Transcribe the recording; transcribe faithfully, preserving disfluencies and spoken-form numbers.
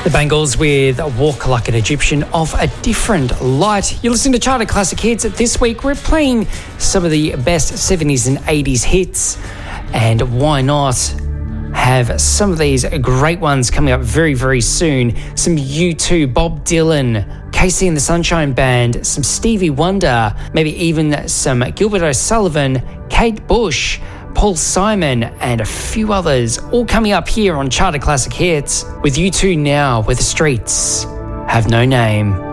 The Bangles with Walk Like an Egyptian of a Different Light. You're listening to Charted Classic Hits. This week we're playing some of the best seventies and eighties hits. And why not have some of these great ones coming up very, very soon. Some U two, Bob Dylan, Casey and the Sunshine Band, some Stevie Wonder, maybe even some Gilbert O'Sullivan, Kate Bush, Paul Simon, and a few others, all coming up here on Charted Classic Hits with U two now, where the streets have no name.